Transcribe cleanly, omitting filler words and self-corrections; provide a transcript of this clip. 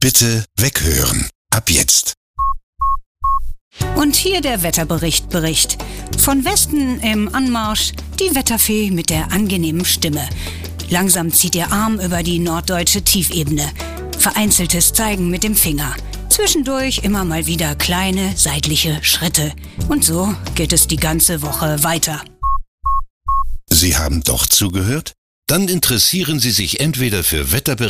Bitte weghören. Ab jetzt. Und hier der Wetterbericht. Von Westen im Anmarsch die Wetterfee mit der angenehmen Stimme. Langsam zieht ihr Arm über die norddeutsche Tiefebene. Vereinzeltes Zeigen mit dem Finger. Zwischendurch immer mal wieder kleine seitliche Schritte. Und so geht es die ganze Woche weiter. Sie haben doch zugehört? Dann interessieren Sie sich entweder für Wetterberichte